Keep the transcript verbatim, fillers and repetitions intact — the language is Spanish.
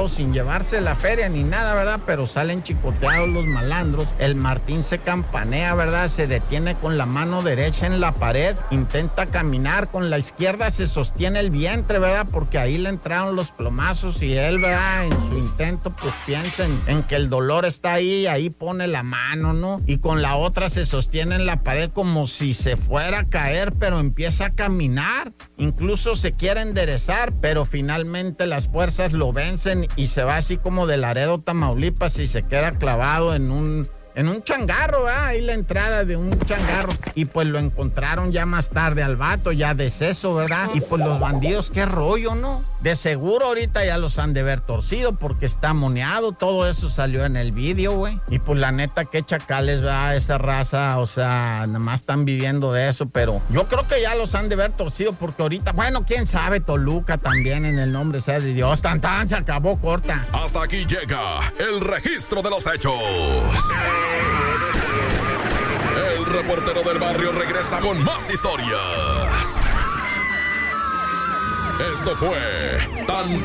chicoteados sin llevarse la feria ni nada, ¿verdad? Pero salen chicoteados los malandros. El Martín se campanea, ¿verdad? Se detiene con la mano derecha en la pared, intenta caminar, con la izquierda se sostiene el vientre, ¿verdad? Porque ahí le entraron los plomazos y él, ¿verdad? En su intento, pues piensa en, en que el dolor está ahí, ahí pone la mano, ¿no? Y con la otra se sostiene en la pared como si se fuera a caer, pero empieza a caminar. Incluso se quiere enderezar, pero finalmente las fuerzas lo vencen y se va así como de Laredo, Tamaulipas, y se queda clavado en un... en un changarro, ¿verdad? Ahí la entrada de un changarro. Y pues lo encontraron ya más tarde al vato, ya deceso, ¿verdad? Y pues los bandidos, qué rollo, ¿no? De seguro ahorita ya los han de ver torcido porque está moneado. Todo eso salió en el vídeo, güey. Y pues la neta, qué chacales, ¿verdad? Esa raza, o sea, nada más están viviendo de eso. Pero yo creo que ya los han de ver torcido porque ahorita, bueno, quién sabe, Toluca también, en el nombre sea de Dios. Tan tan, se acabó corta. Hasta aquí llega el registro de los hechos. El reportero del barrio regresa con más historias. Esto fue Tan